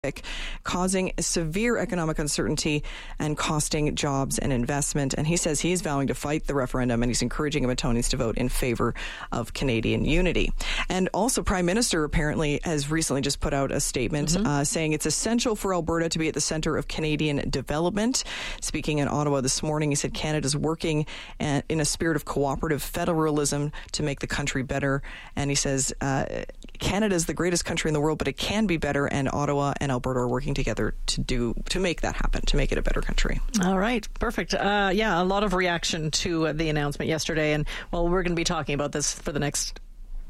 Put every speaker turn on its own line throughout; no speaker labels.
causing severe economic uncertainty and costing jobs and investment. And he says he's vowing to fight the referendum, and he's encouraging Edmontonians to vote in favor of Canadian unity. And also, Prime Minister apparently has recently just put out a statement saying it's essential for Alberta to be at the centre of Canadian development. Speaking in Ottawa this morning, he said Canada's working in a spirit of cooperative federalism to make the country better. And he says Canada is the greatest country in the world, but it can be better, and Ottawa and Alberta are working together to make that happen, to make it a better country.
All right, perfect. A lot of reaction to the announcement yesterday, and well, we're going to be talking about this for the next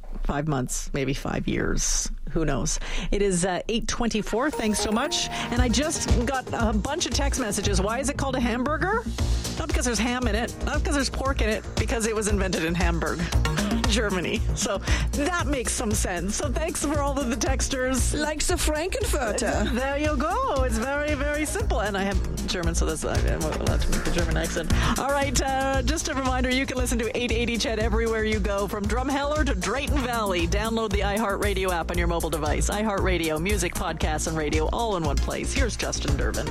5 months, maybe 5 years. Who knows? It is 8:24. Thanks so much. And I just got a bunch of text messages. Why is it called a hamburger? Not because there's ham in it, not because there's pork in it, because it was invented in Hamburg, Germany. So that makes some sense. So thanks for all of the texters.
Like the Frankenfurter.
There you go. It's very, very simple. And I have German, so that's I'm allowed to make the German accent. All right. Just a reminder, you can listen to 880 Ched everywhere you go, from Drumheller to Drayton Valley. Download the iHeartRadio app on your mobile device. iHeartRadio, music, podcasts, and radio all in one place. Here's Justin Durbin.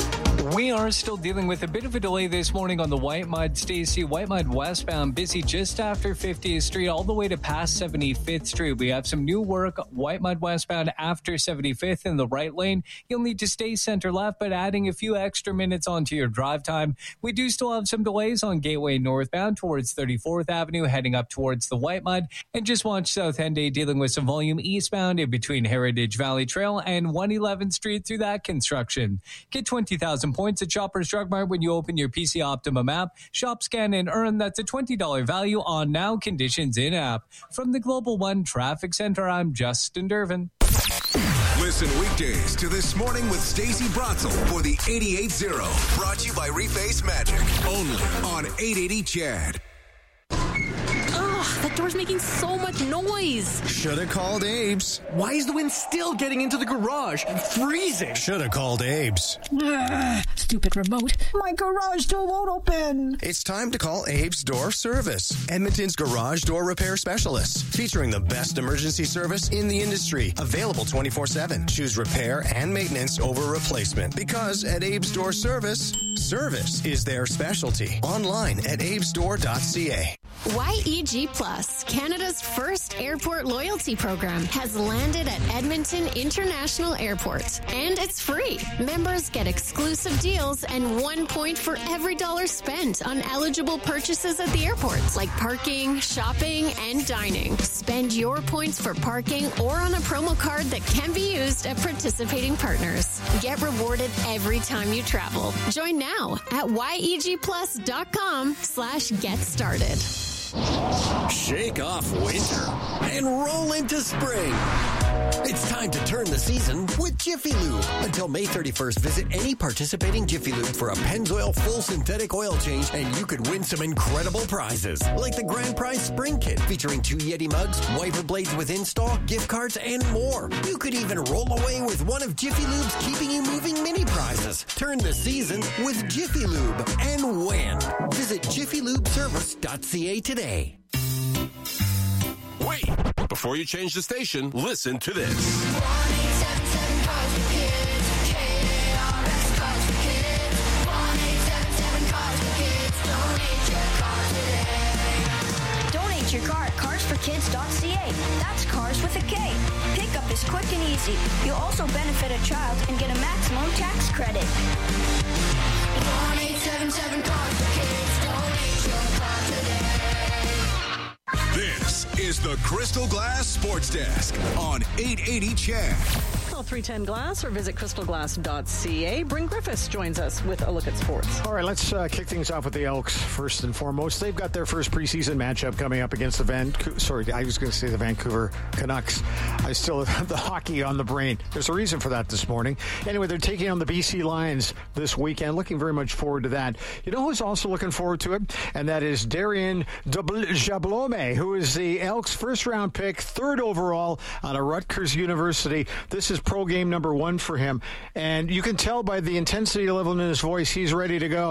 We are still dealing with a bit of a delay this morning on the Whitemud. Stacey, Whitemud westbound, busy just after 50th Street all the way to past 75th Street. We have some new work, Whitemud westbound after 75th in the right lane. You'll need to stay center left, but adding a few extra minutes onto your drive time. We do still have some delays on Gateway northbound towards 34th Avenue, heading up towards the Whitemud. And just watch South Henday dealing with some volume eastbound in between Heritage Valley Trail and 111th Street through that construction. Get 20,000 points at Shoppers Drug Mart when you open your PC Optimum app. Shop, scan, and earn. That's a $20 value on now. Conditions in-app. From the Global One Traffic Center, I'm Justin Durbin.
Listen weekdays to This Morning with Stacey Bratzel for the 88.0. Brought to you by Reface Magic. Only on 880 Ched.
That door's making so much noise.
Shoulda called Abe's.
Why is the wind still getting into the garage? I'm freezing.
Shoulda called Abe's.
Stupid remote.
My garage door won't open.
It's time to call Abe's Door Service, Edmonton's garage door repair specialists, featuring the best emergency service in the industry. Available 24/7. Choose repair and maintenance over replacement, because at Abe's Door Service, service is their specialty. Online at abesdoor.ca.
YEG Plus, Canada's first airport loyalty program, has landed at Edmonton International Airport. And it's free. Members get exclusive deals and 1 point for every dollar spent on eligible purchases at the airport, like parking, shopping, and dining. Spend your points for parking or on a promo card that can be used at participating partners. Get rewarded every time you travel. Join now at yegplus.com/get started.
Shake off winter and roll into spring. It's time to turn the season with Jiffy Lube. Until May 31st, visit any participating Jiffy Lube for a Pennzoil full synthetic oil change, and you could win some incredible prizes, like the Grand Prize Spring Kit featuring 2 Yeti mugs, wiper blades with install, gift cards, and more. You could even roll away with one of Jiffy Lube's Keeping You Moving mini prizes. Turn the season with Jiffy Lube and win. Visit jiffylubeservice.ca today.
Wait! Before you change the station, listen to this.
1877 Cars for Kids. KRS Cars for Kids. 1877 Cars for Kids. Donate your car today.
Donate your car at carsforkids.ca. That's cars with a K. Pickup is quick and easy. You'll also benefit a child and get a maximum tax credit.
1877 Cars for Kids. Donate your car today.
This is the Crystal Glass Sports Desk on 880 Ched.
Call 310 Glass or visit crystalglass.ca. Bryn Griffiths joins us with a look at sports.
All right, let's kick things off with the Elks first and foremost. They've got their first preseason matchup coming up against the Vancouver Canucks. I still have the hockey on the brain. There's a reason for that this morning. Anyway, they're taking on the BC Lions this weekend. Looking very much forward to that. You know who's also looking forward to it? And that is Darian Jablome, who is the Elks' first-round pick, 3rd overall out of Rutgers University. This is pro game number 1 for him. And you can tell by the intensity level in his voice, he's ready to go.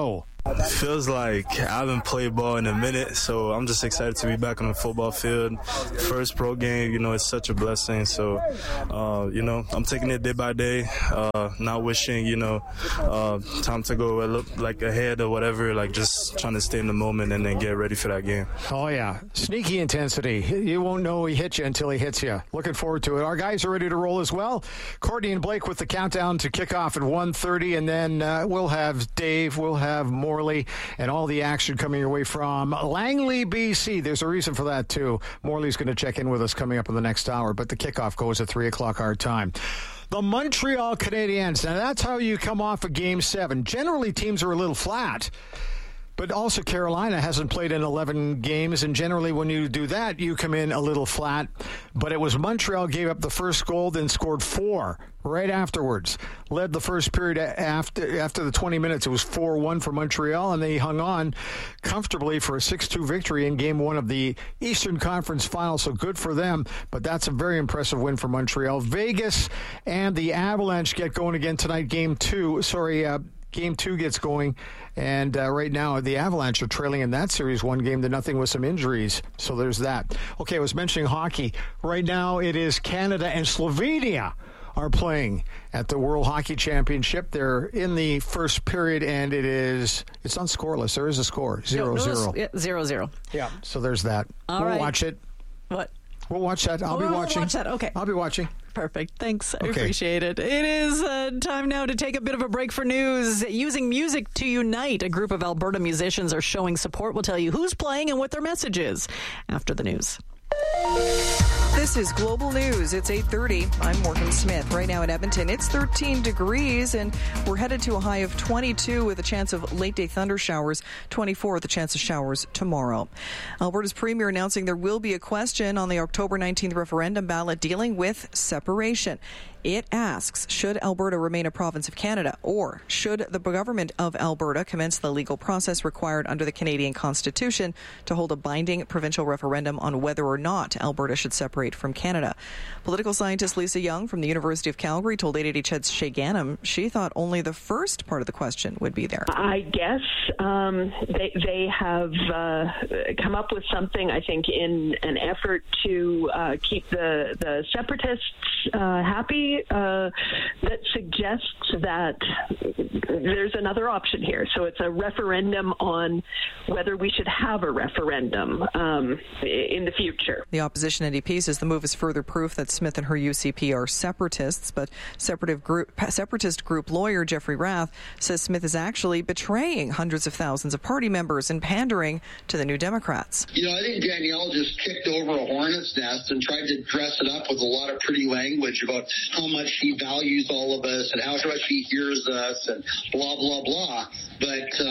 Feels like I haven't played ball in a minute, so I'm just excited to be back on the football field. First pro game, it's such a blessing. So, I'm taking it day by day, not wishing, time to go like ahead or whatever, like just trying to stay in the moment and then get ready for that game.
Oh, yeah. Sneaky intensity. You won't know he hit you until he hits you. Looking forward to it. Our guys are ready to roll as well. Courtney and Blake with the countdown to kickoff at 1:30, and then we'll have Dave, we'll have Morley, and all the action coming your way from Langley, BC. There's a reason for that, too. Morley's going to check in with us coming up in the next hour, but the kickoff goes at 3 o'clock our time. The Montreal Canadiens. Now, that's how you come off of Game 7. Generally, teams are a little flat. But also Carolina hasn't played in 11 games, and generally when you do that, you come in a little flat. But it was Montreal gave up the first goal, then scored 4 right afterwards. Led the first period after the 20 minutes. It was 4-1 for Montreal, and they hung on comfortably for a 6-2 victory in Game 1 of the Eastern Conference Final, so good for them. But that's a very impressive win for Montreal. Vegas and the Avalanche get going again tonight. Game 2 gets going, and right now the Avalanche are trailing in that series 1-0 with some injuries. So there's that. Okay, I was mentioning hockey. Right now it is Canada and Slovenia are playing at the World Hockey Championship. They're in the first period, and it's not scoreless. There is a score, 0-0.
0-0.
Yeah, so there's that.
All
we'll
right.
watch it.
What?
We'll watch that. I'll be watching.
We'll watch that. Okay.
I'll be watching.
Perfect. Thanks. I
Okay.
appreciate it. It is time now to take a bit of a break for news. Using music to unite, a group of Alberta musicians are showing support. We'll tell you who's playing and what their message is after the news.
This is Global News. It's 8:30. I'm Morgan Smith. Right now in Edmonton, it's 13 degrees, and we're headed to a high of 22 with a chance of late-day thunder showers, 24 with a chance of showers tomorrow. Alberta's premier announcing there will be a question on the October 19th referendum ballot dealing with separation. It asks, should Alberta remain a province of Canada, or should the government of Alberta commence the legal process required under the Canadian Constitution to hold a binding provincial referendum on whether or not Alberta should separate from Canada? Political scientist Lisa Young from the University of Calgary told 880 CHED's Shay Ghanem she thought only the first part of the question would be there.
I guess they have come up with something, I think, in an effort to keep the separatists happy, that suggests that there's another option here. So it's a referendum on whether we should have a referendum in the future.
The opposition NDP says the move is further proof that Smith and her UCP are separatists, but separatist group lawyer Jeffrey Rath says Smith is actually betraying hundreds of thousands of party members and pandering to the New Democrats.
I think Danielle just kicked over a hornet's nest and tried to dress it up with a lot of pretty language about how much she values all of us and how much she hears us and blah, blah, blah. But,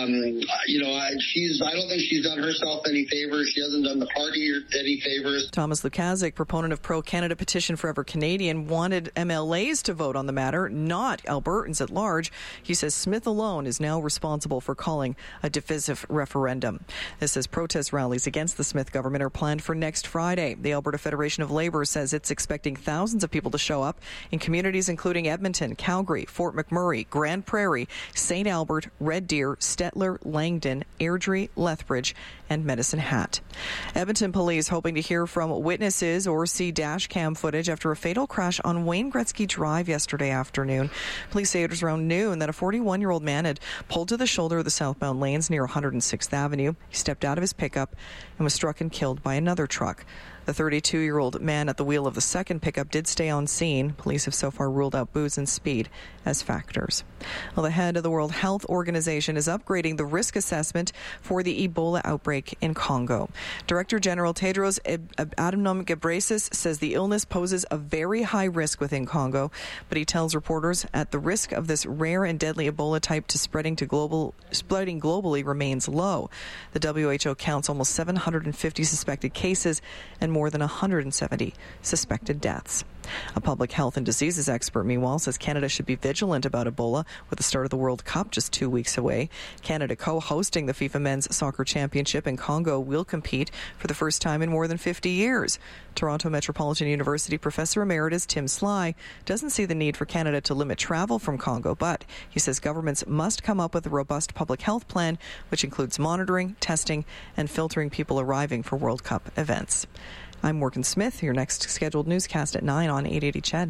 I don't think she's done herself any favors. She hasn't done the party any favors.
Thomas Lukaszuk, proponent of Pro-Canada Petition Forever Canadian, wanted MLAs to vote on the matter, not Albertans at large. He says Smith alone is now responsible for calling a divisive referendum. This says protest rallies against the Smith government are planned for next Friday. The Alberta Federation of Labour says it's expecting thousands of people to show up in communities including Edmonton, Calgary, Fort McMurray, Grand Prairie, St. Albert, Red Deer, Stettler, Langdon, Airdrie, Lethbridge, and Medicine Hat. Edmonton police hoping to hear from witnesses or see dash cam footage after a fatal crash on Wayne Gretzky Drive yesterday afternoon. Police say it was around noon that a 41-year-old man had pulled to the shoulder of the southbound lanes near 106th Avenue. He stepped out of his pickup and was struck and killed by another truck. The 32-year-old man at the wheel of the second pickup did stay on scene. Police have so far ruled out booze and speed as factors. Well, the head of the World Health Organization is upgrading the risk assessment for the Ebola outbreak in Congo. Director General Tedros Adhanom Ghebreyesus says the illness poses a very high risk within Congo, but he tells reporters at the risk of this rare and deadly Ebola type to spreading globally remains low. The WHO counts almost 750 suspected cases and more than 170 suspected deaths. A public health and diseases expert, meanwhile, says Canada should be vigilant about Ebola with the start of the World Cup just 2 weeks away. Canada co-hosting the FIFA Men's Soccer Championship in Congo will compete for the first time in more than 50 years. Toronto Metropolitan University Professor Emeritus Tim Sly doesn't see the need for Canada to limit travel from Congo, but he says governments must come up with a robust public health plan, which includes monitoring, testing, and filtering people arriving for World Cup events. I'm Morgan Smith. Your next scheduled newscast at 9 on 880 CHED.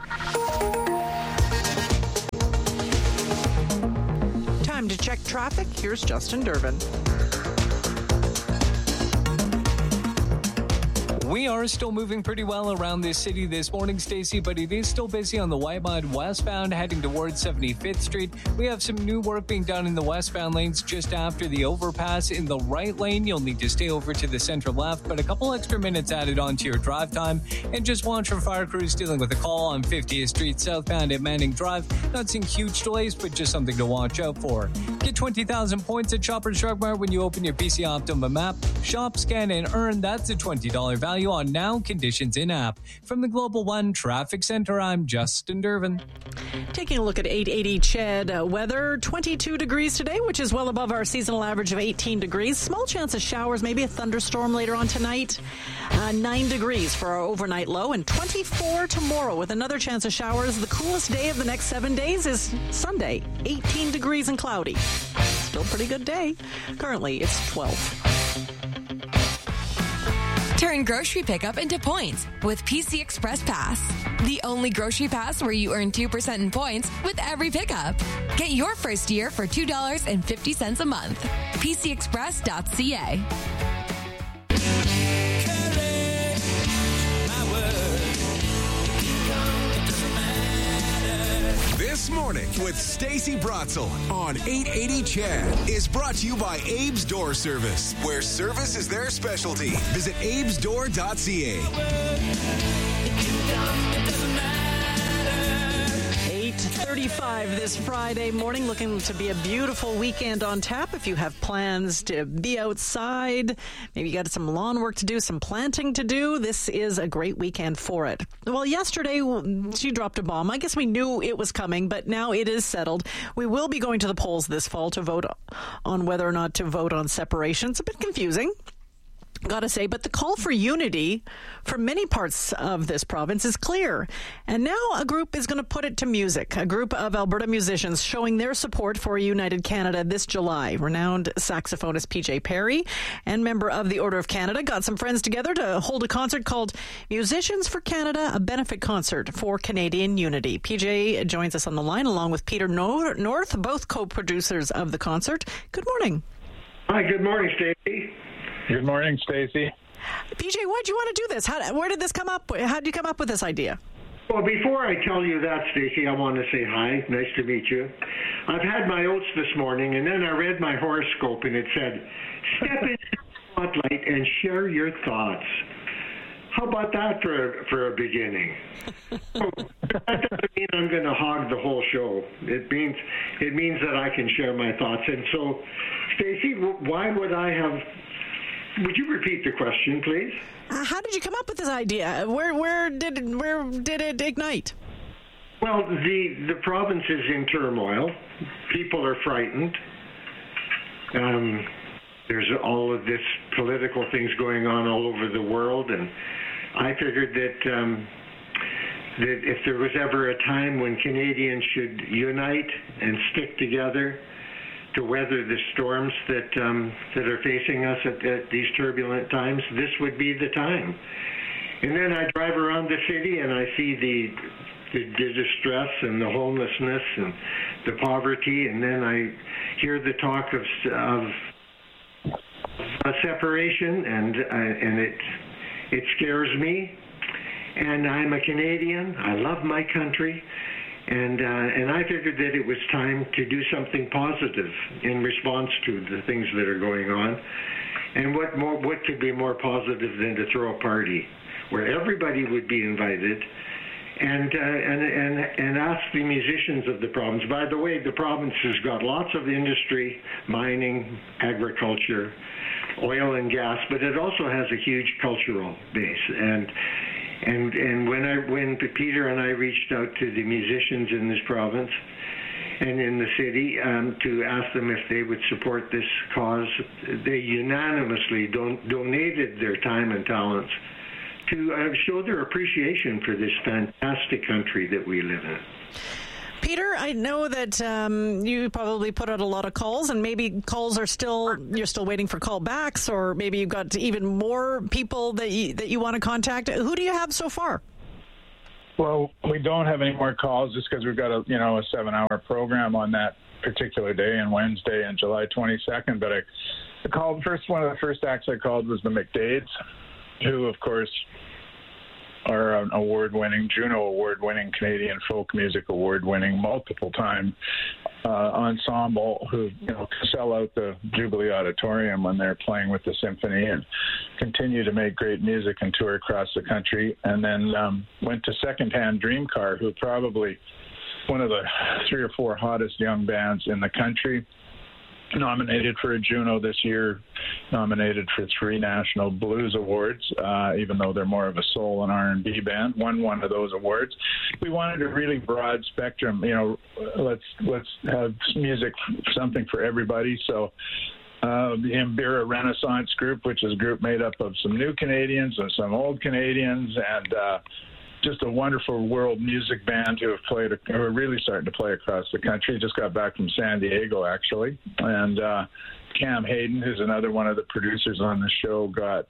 Time to check traffic. Here's Justin Durbin.
We are still moving pretty well around this city this morning, Stacey, but it is still busy on the Whitemud westbound heading towards 75th Street. We have some new work being done in the westbound lanes just after the overpass. In the right lane, you'll need to stay over to the center left, but a couple extra minutes added onto your drive time. And just watch for fire crews dealing with a call on 50th Street southbound at Manning Drive. Not seeing huge delays, but just something to watch out for. Get 20,000 points at Shoppers Drug Mart when you open your PC Optimum app. Shop, scan, and earn. That's a $20 value on now, conditions in app. From the Global One Traffic Center, I'm Justin Durbin.
Taking a look at 880 CHED weather, 22 degrees today, which is well above our seasonal average of 18 degrees. Small chance of showers, maybe a thunderstorm later on tonight. 9 degrees for our overnight low, and 24 tomorrow with another chance of showers. The coolest day of the next 7 days is Sunday, 18 degrees and cloudy. Still a pretty good day. Currently, it's 12.
Turn grocery pickup into points with PC Express Pass. The only grocery pass where you earn 2% in points with every pickup. Get your first year for $2.50 a month. PCExpress.ca.
This Morning with Stacey Bratzel on 880 CHED is brought to you by Abe's Door Service, where service is their specialty. Visit abesdoor.ca.
8:35 this Friday morning, looking to be a beautiful weekend on tap. If you have plans to be outside, maybe you got some lawn work to do, some planting to do, this is a great weekend for it. Well, yesterday she dropped a bomb. I guess we knew it was coming, but now it is settled. We will be going to the polls this fall to vote on whether or not to vote on separation. It's a bit confusing, gotta say, but the call for unity for many parts of this province is clear. And now a group is going to put it to music. A group of Alberta musicians showing their support for a united Canada this July. Renowned saxophonist PJ Perry and member of the Order of Canada got some friends together to hold a concert called Musicians for Canada, a benefit concert for Canadian unity. PJ joins us on the line along with Peter North, both co-producers of the concert. Good morning.
Hi, good morning, Stacey.
Good morning, Stacey.
PJ, why'd you want to do this? Where did this come up? How did you come up with this idea?
Well, before I tell you that, Stacey, I want to say hi. Nice to meet you. I've had my oats this morning, and then I read my horoscope, and it said, step into the spotlight and share your thoughts. How about that for a beginning? That doesn't mean I'm going to hog the whole show. It means that I can share my thoughts. And so, Stacey, why would I have... Would you repeat the question, please?
How did you come up with this idea? Where did it ignite?
Well, the province is in turmoil. People are frightened. There's all of this political things going on all over the world, and I figured that if there was ever a time when Canadians should unite and stick together to weather the storms that are facing us at these turbulent times, this would be the time. And then I drive around the city and I see the distress and the homelessness and the poverty, and then I hear the talk of a separation, and it scares me. And I'm a Canadian. I love my country. And I figured that it was time to do something positive in response to the things that are going on. And what could be more positive than to throw a party where everybody would be invited and ask the musicians of the province. By the way, the province has got lots of industry, mining, agriculture, oil and gas, but it also has a huge cultural base. And when Peter and I reached out to the musicians in this province and in the city to ask them if they would support this cause, they unanimously donated their time and talents to show their appreciation for this fantastic country that we live in.
Peter, I know that you probably put out a lot of calls, and maybe calls are you're still waiting for callbacks, or maybe you've got even more people that you want to contact. Who do you have so far?
Well, we don't have any more calls just because we've got a 7-hour program on that particular day and Wednesday and July 22nd. But I called one of the first acts I called was the McDades, who, of course, are an Juno award-winning Canadian folk music award-winning multiple-time ensemble who sell out the Jubilee Auditorium when they're playing with the symphony and continue to make great music and tour across the country. And then went to Secondhand Dream Car, who probably one of the 3 or 4 hottest young bands in the country. Nominated for a Juno this year, nominated for 3 National Blues Awards, even though they're more of a soul and R&B band. Won one of those awards. We wanted a really broad spectrum. Let's have music, something for everybody. So the Mbira Renaissance Group, which is a group made up of some new Canadians and some old Canadians, and just a wonderful world music band who are really starting to play across the country. Just got back from San Diego, actually. And Cam Hayden, who's another one of the producers on the show, got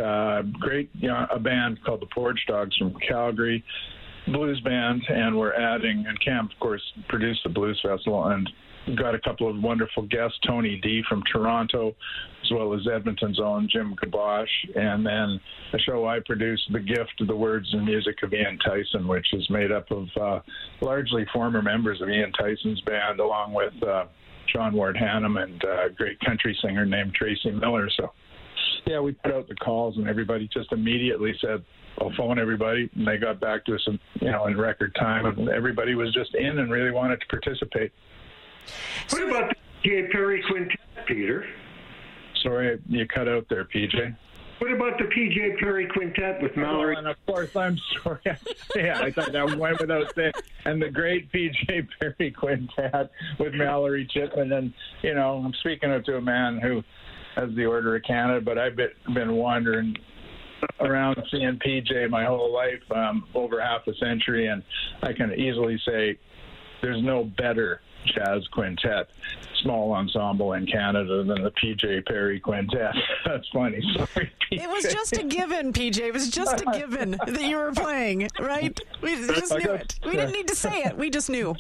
a band called the Porch Dogs from Calgary, blues band, and and Cam, of course, produced the Blues Festival, and got a couple of wonderful guests, Tony D from Toronto, as well as Edmonton's own Jim Kabosh, and then a show I produced, The Gift of the Words and Music of Ian Tyson, which is made up of largely former members of Ian Tyson's band, along with John Ward Hannum and a great country singer named Tracy Miller. So, yeah, we put out the calls, and everybody just immediately said, I'll phone everybody, and they got back to us in record time, and everybody was just in and really wanted to participate.
What about the PJ Perry Quintet, Peter?
Sorry, you cut out there, PJ.
What about the PJ Perry Quintet with Mallory?
And of course, I'm sorry. Yeah, I thought that went without saying. And the great PJ Perry Quintet with Mallory Chipman. And, I'm speaking to a man who has the Order of Canada, but I've been wandering around seeing PJ my whole life, over half a century, and I can easily say there's no better jazz quintet, small ensemble in Canada than the PJ Perry Quintet. That's funny. Sorry, PJ.
It was just a given, PJ. It was just a given that you were playing, right? We just knew it. We didn't need to say it. We just knew.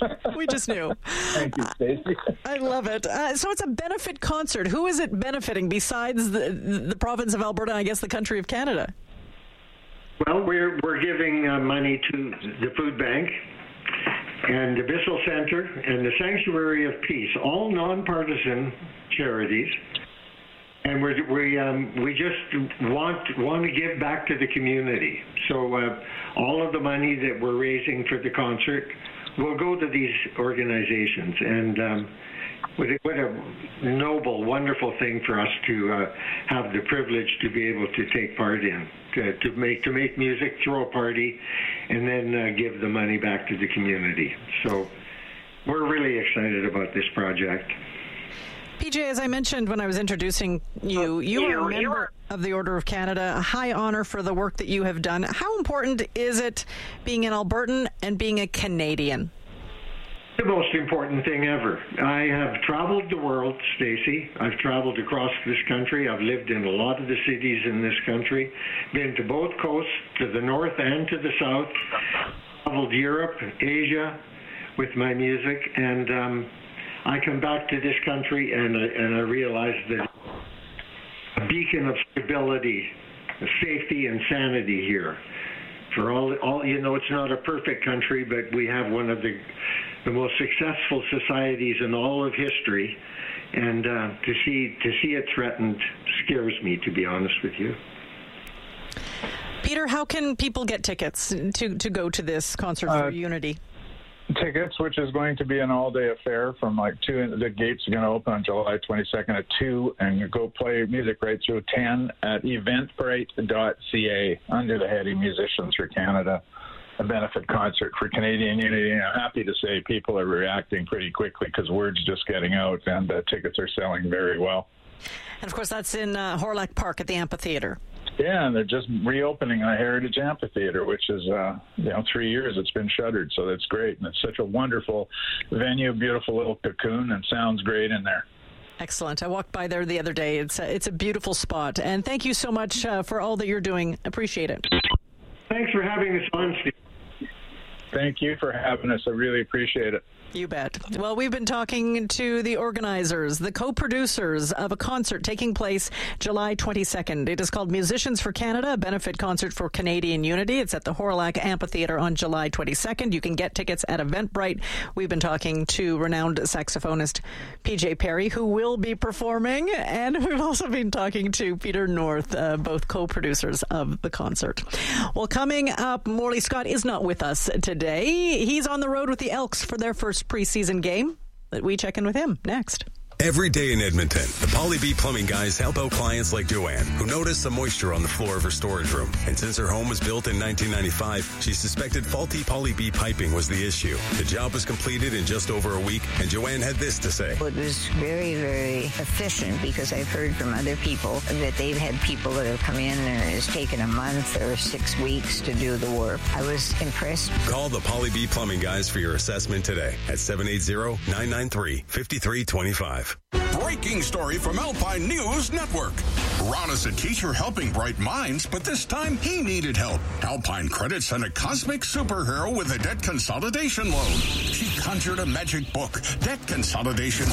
Thank you, Stacey.
I love it. So it's a benefit concert. Who is it benefiting besides the province of Alberta and I guess the country of Canada?
Well, we're giving money to the food bank and the Bissell Center and the Sanctuary of Peace, all nonpartisan charities, and we just want to give back to the community. So all of the money that we're raising for the concert will go to these organizations, and what a noble, wonderful thing for us to have the privilege to be able to take part in, to make music, throw a party, and then give the money back to the community. So we're really excited about this project.
PJ, as I mentioned when I was introducing you, you are a member of the Order of Canada, a high honor for the work that you have done. How important is it being an Albertan and being a Canadian?
The most important thing ever. I have traveled the world, Stacey. I've traveled across this country. I've lived in a lot of the cities in this country, been to both coasts, to the north and to the south, traveled Europe, Asia with my music, and I come back to this country and I realize that a beacon of stability, safety, and sanity here. For all it's not a perfect country, but we have one of the most successful societies in all of history, and to see it threatened scares me, to be honest with you.
Peter, how can people get tickets to go to this concert for Unity?
tickets, which is going to be an all-day affair from like 2. The gates are going to open on July 22nd at 2, and you go play music right through 10 at eventbrite.ca under the heading Musicians for Canada, a benefit concert for Canadian Unity. And I'm happy to say people are reacting pretty quickly because word's just getting out, and tickets are selling very well.
And, of course, that's in Hawrelak Park at the amphitheater.
Yeah, and they're just reopening the Heritage Amphitheater, which is, 3 years it's been shuttered, so that's great. And it's such a wonderful venue, beautiful little cocoon, and sounds great in there.
Excellent. I walked by there the other day. It's a beautiful spot. And thank you so much for all that you're doing. Appreciate it.
Thanks for having us on, Steve.
Thank you for having us. I really appreciate it.
You bet. Well, we've been talking to the organizers, the co-producers of a concert taking place July 22nd. It is called Musicians for Canada, a benefit concert for Canadian Unity. It's at the Hawrelak Amphitheater on July 22nd. You can get tickets at Eventbrite. We've been talking to renowned saxophonist PJ Perry, who will be performing, and we've also been talking to Peter North, both co-producers of the concert. Well, coming up, Morley Scott is not with us today. He's on the road with the Elks for their first preseason game. We check in with him next.
Every day in Edmonton, the Poly B Plumbing guys help out clients like Joanne, who noticed some moisture on the floor of her storage room. And since her home was built in 1995, she suspected faulty Poly B piping was the issue. The job was completed in just over a week, and Joanne had this to say.
It was very, very efficient because I've heard from other people that they've had people that have come in and it's taken a month or 6 weeks to do the work. I was impressed.
Call the Poly B Plumbing guys for your assessment today at 780-993-5325.
Breaking story from Alpine News Network. Ron is a teacher helping bright minds, but this time he needed help. Alpine Credit sent a cosmic superhero with a debt consolidation loan. She conjured a magic book, Debt Consolidation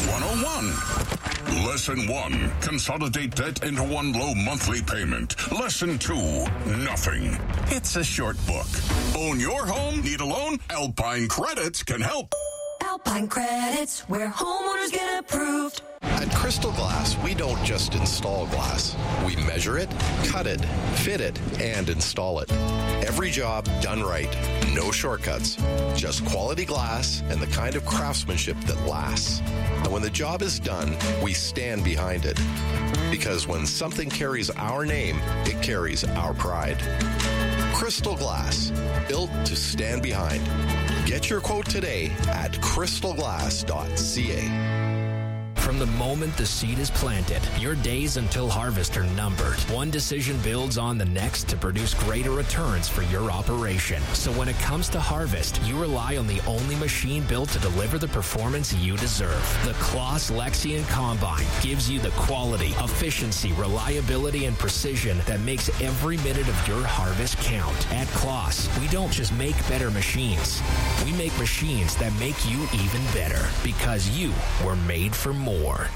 101. Lesson 1, consolidate debt into one low monthly payment. Lesson 2, nothing. It's a short book. Own your home? Need a loan? Alpine Credits can help.
Alpine Credits, where homeowners get approved.
At Crystal Glass, we don't just install glass. We measure it, cut it, fit it, and install it. Every job done right. No shortcuts. Just quality glass and the kind of craftsmanship that lasts. And when the job is done, we stand behind it. Because when something carries our name, it carries our pride. Crystal Glass, built to stand behind. Get your quote today at crystalglass.ca.
From the moment the seed is planted, your days until harvest are numbered. One decision builds on the next to produce greater returns for your operation. So when it comes to harvest, you rely on the only machine built to deliver the performance you deserve. The Claas Lexion Combine gives you the quality, efficiency, reliability, and precision that makes every minute of your harvest count. At Claas, we don't just make better machines. We make machines that make you even better because you were made for more.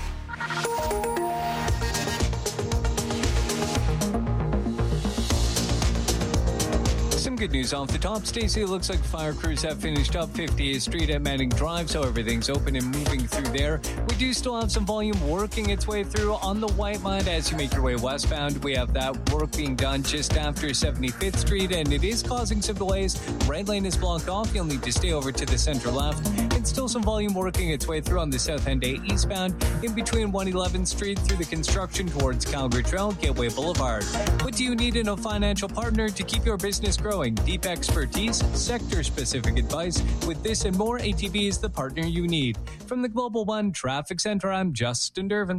Some good news off the top. Stacey, it looks like fire crews have finished up 50th Street at Manning Drive, so everything's open and moving through there. We do still have some volume working its way through on the Whitemud as you make your way westbound. We have that work being done just after 75th Street, and it is causing some delays. Right lane is blocked off. You'll need to stay over to the center left. And still some volume working its way through on the South End A eastbound in between 111th Street through the construction towards Calgary Trail, Gateway Boulevard. What do you need in a financial partner to keep your business growing? Deep expertise, sector-specific advice. With this and more, ATB is the partner you need. From the Global One Traffic Center, I'm Justin Dervin.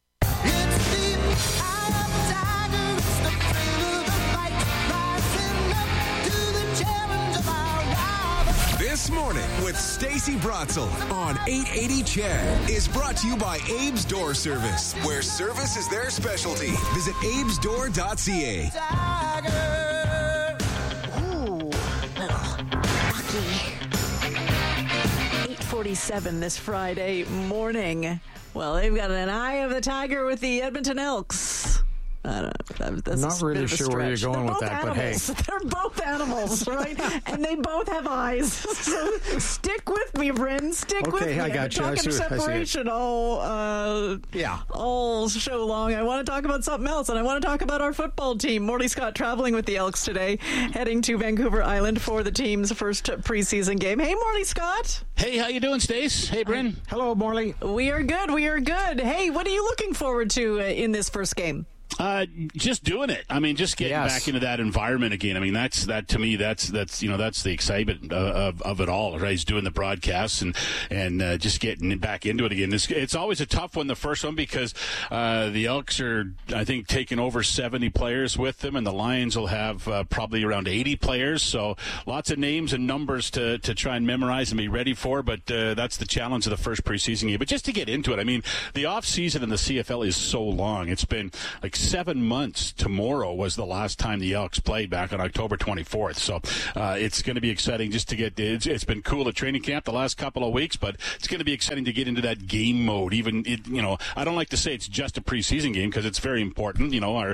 This Morning with Stacey Bratzel on 880 CHED is brought to you by Abe's Door Service, where service is their specialty. Visit abesdoor.ca.
8:47 this Friday morning. Well, they've got an eye of the tiger with the Edmonton Elks. That's
not really sure where you're going with that,
animals.
But hey.
They're both animals, right? And they both have eyes. So stick with me, Bryn. Stick with me.
I got you.
Talking separation all show long. I want to talk about something else, and I want to talk about our football team. Morley Scott traveling with the Elks today, heading to Vancouver Island for the team's first preseason game. Hey, Morley Scott.
Hey, how you doing, Stace? Hey, Bryn.
Hello, Morley.
We are good. Hey, what are you looking forward to in this first game?
Just doing it. I mean, just getting back into that environment again. I mean, that's the excitement of it all, right? He's doing the broadcasts and just getting back into it again. It's always a tough one, the first one, because the Elks are, I think, taking over 70 players with them, and the Lions will have probably around 80 players. So lots of names and numbers to try and memorize and be ready for. But that's the challenge of the first preseason game. But just to get into it, I mean, the off season in the CFL is so long. It's been like 7 months. Tomorrow was the last time the Elks played, back on October 24th. So it's going to be exciting just to get. It's been cool at training camp the last couple of weeks, but it's going to be exciting to get into that game mode. I don't like to say it's just a preseason game because it's very important.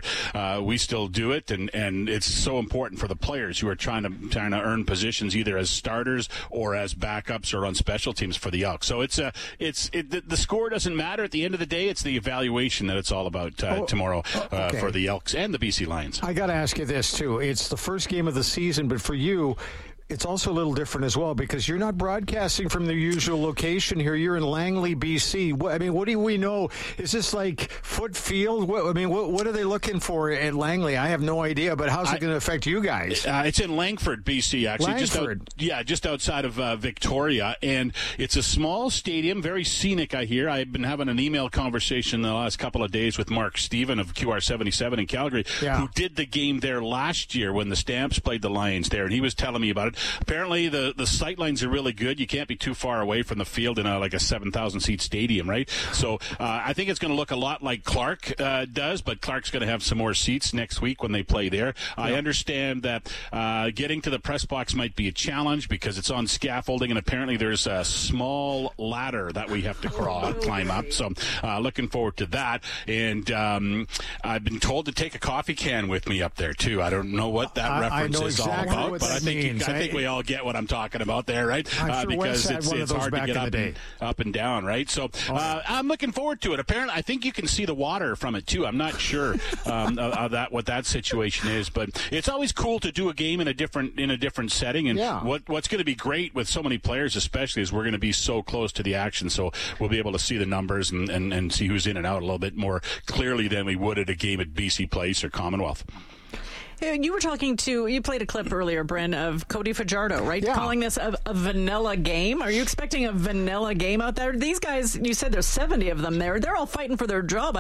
We still do it, and it's so important for the players who are trying to earn positions either as starters or as backups or on special teams for the Elks. So the score doesn't matter at the end of the day. It's the evaluation that it's all about tomorrow. For the Elks and the BC Lions.
I got to ask you this, too. It's the first game of the season, but for you, it's also a little different as well because you're not broadcasting from the usual location here. You're in Langley, BC. What do we know? Is this like foot field? What are they looking for at Langley? I have no idea, but how's it going to affect you guys?
It's in Langford, BC, actually. Just outside of Victoria. And it's a small stadium, very scenic, I hear. I've been having an email conversation the last couple of days with Mark Stephen of QR77 in Calgary, who did the game there last year when the Stamps played the Lions there, and he was telling me about it. Apparently, the sight lines are really good. You can't be too far away from the field in a 7,000-seat stadium, right? So I think it's going to look a lot like Clark does, but Clark's going to have some more seats next week when they play there. Yep. I understand that getting to the press box might be a challenge because it's on scaffolding, and apparently there's a small ladder that we have to climb up. So looking forward to that. And I've been told to take a coffee can with me up there, too. I don't know what that reference is all about, but I think we all get what I'm talking about there, right? Because it's hard to get up and down, right? So I'm looking forward to it. Apparently, I think you can see the water from it too. I'm not sure what that situation is, but it's always cool to do a game in a different setting. And what's going to be great with so many players, especially, is we're going to be so close to the action, so we'll be able to see the numbers and see who's in and out a little bit more clearly than we would at a game at BC Place or Commonwealth.
You played a clip earlier, Bryn, of Cody Fajardo, right? Yeah. Calling this a vanilla game. Are you expecting a vanilla game out there? These guys, you said there's 70 of them there. They're all fighting for their job.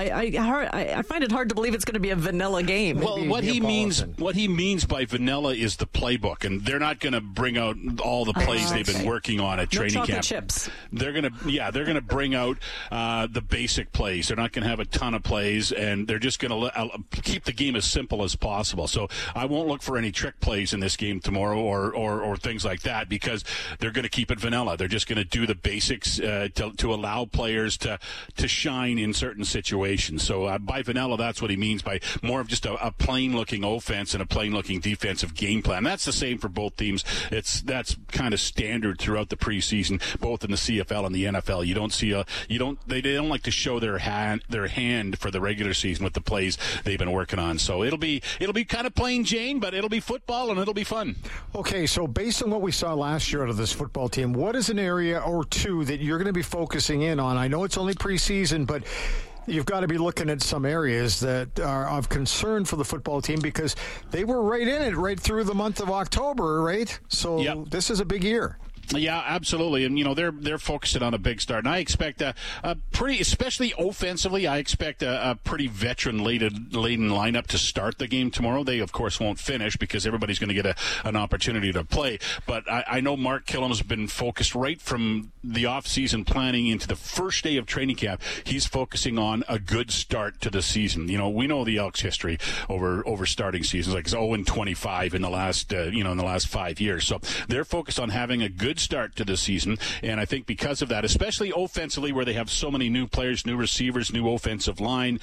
I find it hard to believe it's going to be a vanilla game.
Well, what he means by vanilla is the playbook, and they're not going to bring out all the plays they've been working on at training camp.
Chips.
They're going to bring out the basic plays. They're not going to have a ton of plays, and they're just going to keep the game as simple as possible. So I won't look for any trick plays in this game tomorrow or things like that because they're going to keep it vanilla. They're just going to do the basics to allow players to shine in certain situations. So by vanilla, that's what he means by more of just a plain-looking offense and a plain-looking defensive game plan. That's the same for both teams. That's kind of standard throughout the preseason, both in the CFL and the NFL. You don't see they don't like to show their hand for the regular season with the plays they've been working on. So it'll be kind of plain Jane, but it'll be football and it'll be fun.
Okay, so based on what we saw last year out of this football team, what is an area or two that you're going to be focusing in on? I know it's only preseason, but you've got to be looking at some areas that are of concern for the football team because they were right in it right through the month of October, right? So This is a big year.
Yeah, absolutely. And, they're focusing on a big start. And I expect a pretty, especially offensively, I expect a pretty veteran-laden lineup to start the game tomorrow. They, of course, won't finish because everybody's going to get an opportunity to play. But I know Mark Killam's been focused right from the off-season planning into the first day of training camp. He's focusing on a good start to the season. We know the Elks' history over starting seasons, like 0-25 in the last 5 years. So they're focused on having a good good start to the season. And I think because of that, especially offensively, where they have so many new players, new receivers, new offensive line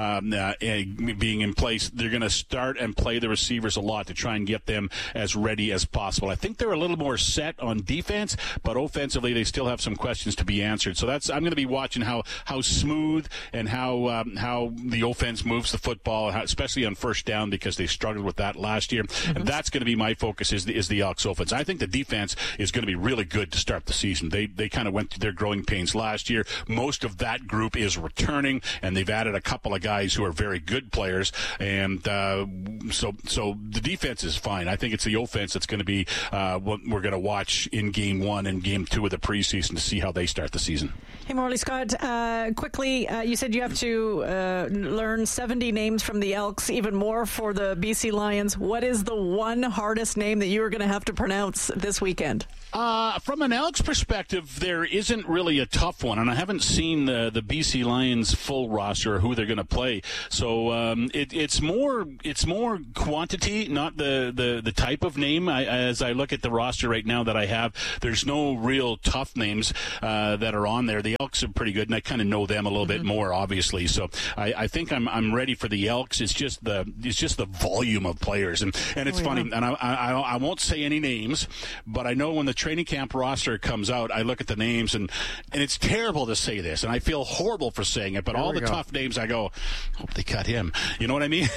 being in place, they're going to start and play the receivers a lot to try and get them as ready as possible. I think they're a little more set on defense, but offensively they still have some questions to be answered. So I'm going to be watching how smooth and how the offense moves the football, especially on first down, because they struggled with that last year. And that's going to be my focus is the Elks offense. I think the defense is going to be really good to start the season. They kind of went through their growing pains last year. Most of that group is returning, and they've added a couple of guys who are very good players. And so the defense is fine. I think it's the offense that's going to be what we're going to watch in Game 1 and Game 2 of the preseason to see how they start the season.
Hey, Morley Scott, quickly, you said you have to learn 70 names from the Elks, even more for the BC Lions. What is the one hardest name that you are going to have to pronounce this weekend?
From an Elks perspective, there isn't really a tough one, and I haven't seen the BC Lions full roster or who they're going to play. So it's more quantity, not the type of name. As I look at the roster right now that I have, there's no real tough names that are on there. The Elks are pretty good, and I kind of know them a little bit more, obviously. So I think I'm ready for the Elks. It's just the volume of players, and it's funny. And I won't say any names, but I know when the training camp roster comes out, I look at the names, and it's terrible to say this, and I feel horrible for saying it, but all the tough names, I go, hope they cut him. You know what I mean?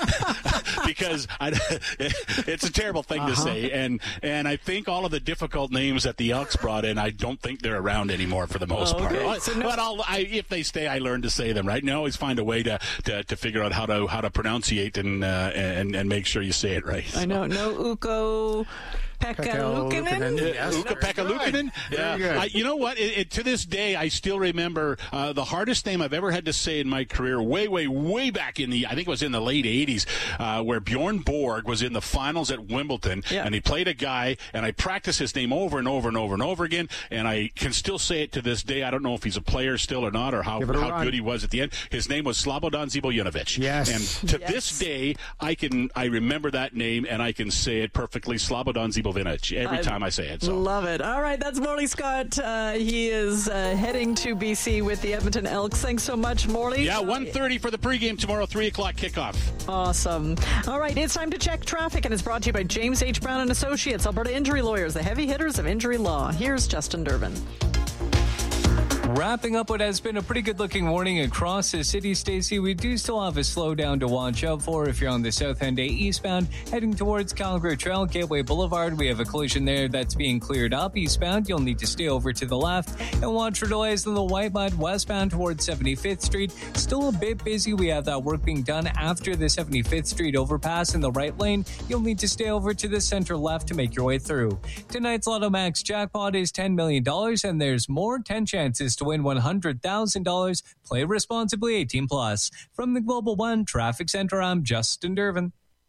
Because it's a terrible thing to say, and I think all of the difficult names that the Elks brought in, I don't think they're around anymore for the most part. But if they stay, I learn to say them, right? And I always find a way to figure out how to pronunciate and make sure you say it right.
I know. No Ukko Pekka-Luukkonen?
Ukko Pekka-Luukkonen? Yeah. You know what? To this day, I still remember the hardest name I've ever had to say in my career, way back I think it was in the late 80s, where Bjorn Borg was in the finals at Wimbledon, and he played a guy, and I practiced his name over and over and over and over again, and I can still say it to this day. I don't know if he's a player still or not, or how good he was at the end. His name was Slobodan Zibojanovic. Yes. And to this day, I remember that name, and I can say it perfectly, Slobodan Zibojanovic. Every time I say it. So.
Love it. All right, that's Morley Scott. He is heading to BC with the Edmonton Elks. Thanks so much, Morley.
Yeah, 1:30 for the pregame tomorrow, 3 o'clock kickoff.
Awesome. All right, it's time to check traffic, and it's brought to you by James H. Brown & Associates, Alberta Injury Lawyers, the heavy hitters of injury law. Here's Justin Durbin.
Wrapping up what has been a pretty good-looking morning across the city, Stacey, we do still have a slowdown to watch out for if you're on the South End A eastbound, heading towards Calgary Trail, Gateway Boulevard. We have a collision there that's being cleared up. Eastbound, you'll need to stay over to the left and watch for delays on the Whitemud westbound towards 75th Street. Still a bit busy. We have that work being done after the 75th Street overpass in the right lane. You'll need to stay over to the center left to make your way through. Tonight's Lotto Max jackpot is $10 million, and there's more. 10 chances to win $100,000. Play responsibly, 18 plus. From the Global One Traffic Center, I'm Justin Durbin.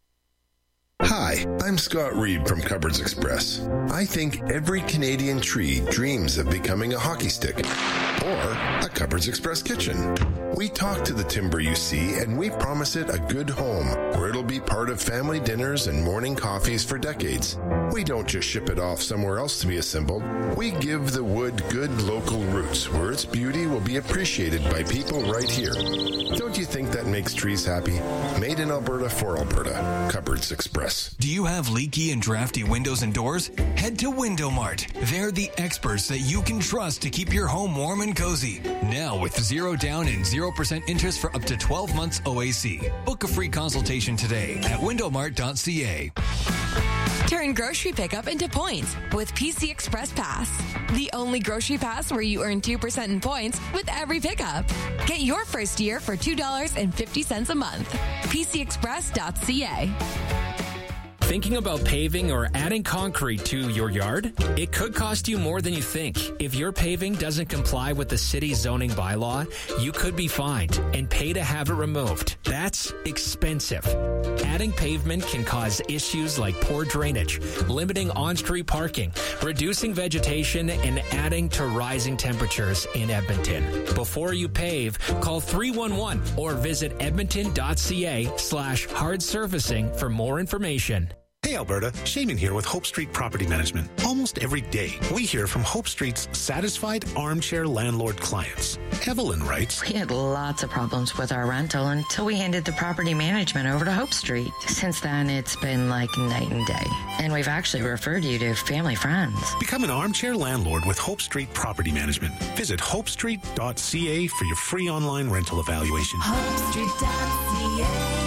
Hi, I'm Scott Reed from Cupboards Express. I think every Canadian tree dreams of becoming a hockey stick or a Cupboards Express kitchen. We talk to the timber you see, and we promise it a good home where it'll be part of family dinners and morning coffees for decades. We don't just ship it off somewhere else to be assembled. We give the wood good local roots where its beauty will be appreciated by people right here. Don't you think that makes trees happy? Made in Alberta for Alberta. Cupboards Express.
Do you have leaky and drafty windows and doors? Head to Window Mart. They're the experts that you can trust to keep your home warm and cozy. Now with 0 down and 0% interest for up to 12 months OAC. Book a free consultation today at windowmart.ca.
Turn grocery pickup into points with PC Express Pass. The only grocery pass where you earn 2% in points with every pickup. Get your first year for $2.50 a month. PCExpress.ca.
Thinking about paving or adding concrete to your yard? It could cost you more than you think. If your paving doesn't comply with the city's zoning bylaw, you could be fined and pay to have it removed. That's expensive. Adding pavement can cause issues like poor drainage, limiting on-street parking, reducing vegetation, and adding to rising temperatures in Edmonton. Before you pave, call 311 or visit edmonton.ca/hard surfacing for more information.
Hey,
Hey Alberta, Shaman here with Hope Street Property Management. Almost every day, we hear from Hope Street's satisfied armchair landlord clients. Evelyn writes,
We had lots of problems with our rental until we handed the property management over to Hope Street. Since then, it's been like night and day. And we've actually referred you to family friends.
Become an armchair landlord with Hope Street Property Management. Visit hopestreet.ca for your free online rental evaluation.
HopeStreet.ca.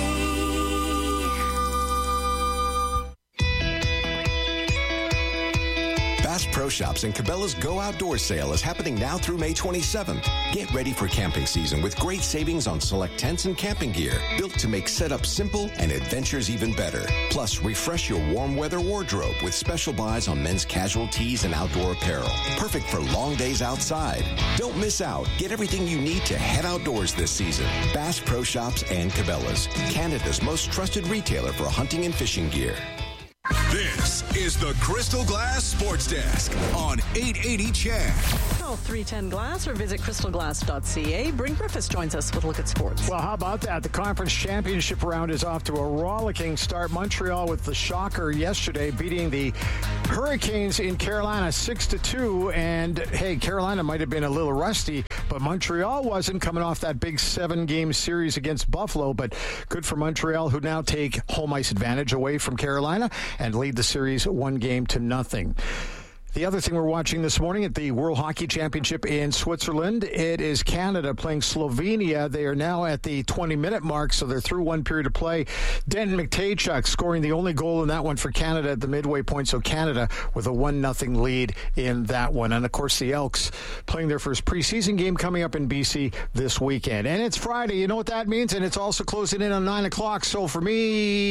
Bass Pro Shops and Cabela's Go Outdoors sale is happening now through May 27th. Get ready for camping season with great savings on select tents and camping gear, built to make setup simple and adventures even better. Plus, refresh your warm weather wardrobe with special buys on men's casual tees and outdoor apparel. Perfect for long days outside. Don't miss out. Get everything you need to head outdoors this season. Bass Pro Shops and Cabela's, Canada's most trusted retailer for hunting and fishing gear.
This is the Crystal Glass Sports Desk on 880 CHED.
Call 310 Glass or visit crystalglass.ca. Bryn Griffiths joins us with a look at sports.
Well, how about that? The conference championship round is off to a rollicking start. Montreal with the shocker yesterday, beating the Hurricanes in Carolina 6-2. And, hey, Carolina might have been a little rusty, but Montreal wasn't, coming off that big 7-game series against Buffalo. But good for Montreal, who now take home ice advantage away from Carolina and lead the series 1-0. The other thing we're watching this morning at the World Hockey Championship in Switzerland, it is Canada playing Slovenia. They are now at the 20-minute mark, so they're through one period of play. Denton McTaychuk scoring the only goal in that one for Canada at the midway point, so Canada with a 1-0 lead in that one. And, of course, the Elks playing their first preseason game coming up in BC this weekend. And it's Friday. You know what that means? And it's also closing in on 9 o'clock. So for me...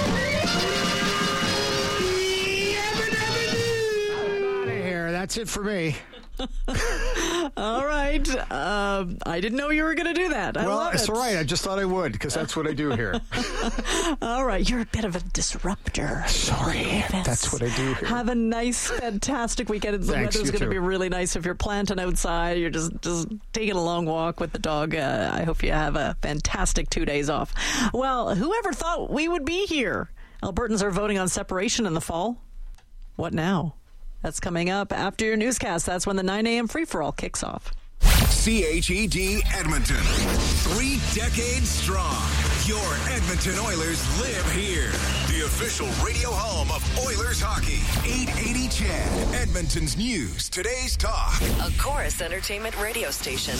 That's it for me.
All right. I didn't know you were going to do that. I love
it's
it.
all right. I just thought I would, because that's what I do here.
All right. You're a bit of a disruptor.
Sorry. That's what I do here.
Have a nice, fantastic weekend. The
Thanks,
weather's
you
going to
too.
be really nice if you're planting outside. You're just taking a long walk with the dog. I hope you have a fantastic 2 days off. Well, whoever thought we would be here? Albertans are voting on separation in the fall. What now? That's coming up after your newscast. That's when the 9 a.m. free-for-all kicks off.
CHED Edmonton. 3 decades strong. Your Edmonton Oilers live here. The official radio home of Oilers hockey. 880 CHED. Edmonton's news. Today's talk.
A Chorus Entertainment radio station.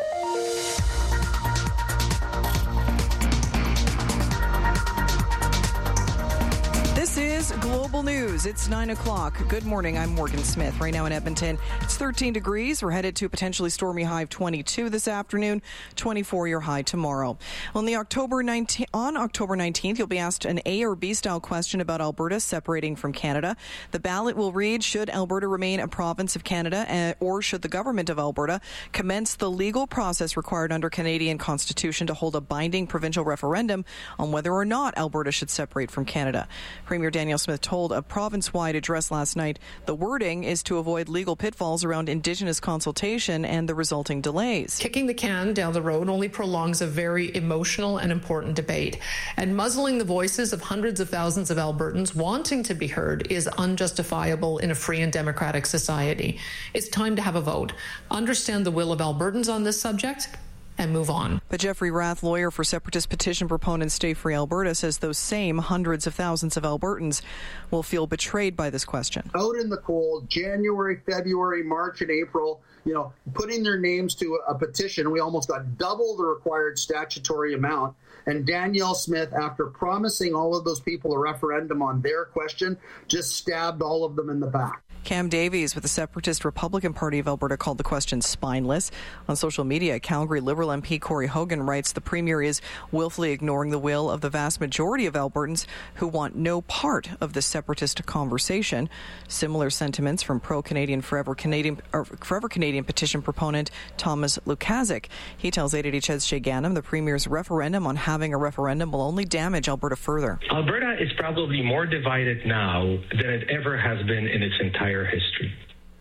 This is Global News. It's 9 o'clock. Good morning. I'm Morgan Smith. Right now in Edmonton, it's 13 degrees. We're headed to a potentially stormy high of 22 this afternoon, 24 your high tomorrow. On October 19th, you'll be asked an A or B style question about Alberta separating from Canada. The ballot will read, should Alberta remain a province of Canada, or should the government of Alberta commence the legal process required under Canadian Constitution to hold a binding provincial referendum on whether or not Alberta should separate from Canada? Premier Danielle Smith told a province-wide address last night the wording is to avoid legal pitfalls around Indigenous consultation and the resulting delays.
Kicking the can down the road only prolongs a very emotional and important debate, and muzzling the voices of hundreds of thousands of Albertans wanting to be heard is unjustifiable in a free and democratic society. It's time to have a vote, understand the will of Albertans on this subject, and move on.
But Jeffrey Rath, lawyer for separatist petition proponent Stay Free Alberta, says those same hundreds of thousands of Albertans will feel betrayed by this question.
Out in the cold, January, February, March, and April, putting their names to a petition, we almost got double the required statutory amount. And Danielle Smith, after promising all of those people a referendum on their question, just stabbed all of them in the back.
Cam Davies with the Separatist Republican Party of Alberta called the question spineless. On social media, Calgary Liberal MP Corey Hogan writes the Premier is willfully ignoring the will of the vast majority of Albertans who want no part of the separatist conversation. Similar sentiments from pro-Canadian Forever Canadian petition proponent Thomas Lukazik. He tells 880 CHED's Shay Ganem the Premier's referendum on having a referendum will only damage Alberta further.
Alberta is probably more divided now than it ever has been in its entire history.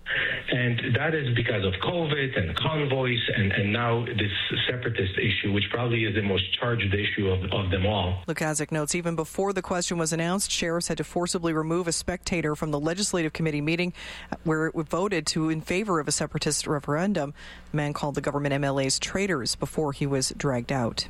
And that is because of COVID and convoys and now this separatist issue, which probably is the most charged issue of them all.
Lukaszuk notes even before the question was announced, sheriffs had to forcibly remove a spectator from the Legislative Committee meeting where it voted in favor of a separatist referendum. The man called the government MLAs traitors before he was dragged out.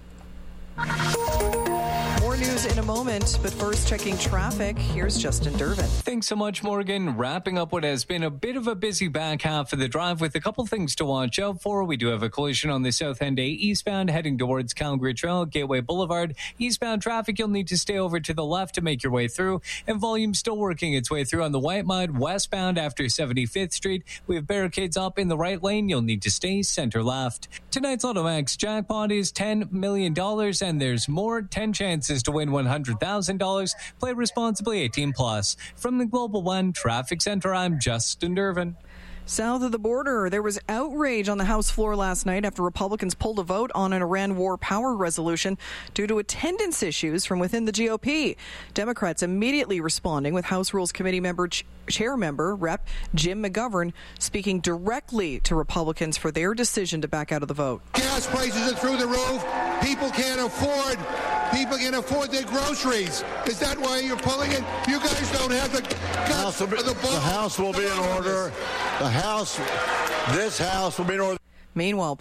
More news in a moment, but first checking traffic. Here's Justin Durbin.
Thanks so much, Morgan. Wrapping up what has been a bit of a busy back half of the drive with a couple things to watch out for. We do have a collision on the South End A eastbound heading towards Calgary Trail, Gateway Boulevard. Eastbound traffic, you'll need to stay over to the left to make your way through. And volume still working its way through on the White Mud westbound after 75th Street. We have barricades up in the right lane. You'll need to stay center left. Tonight's AutoMax jackpot is $10 million, and there's more. 10 chances to win $100,000. Play responsibly, 18 plus. From the Global One Traffic Center, I'm Justin Durbin.
South of the border, there was outrage on the House floor last night after Republicans pulled a vote on an Iran war power resolution due to attendance issues from within the GOP. Democrats immediately responding with House Rules Committee chair member Rep. Jim McGovern speaking directly to Republicans for their decision to back out of the vote.
Gas prices are through the roof. People can't afford their groceries. Is that why you're pulling it? You guys don't have the guts or the balls.
The House will be in order. This House will be in order.
Meanwhile,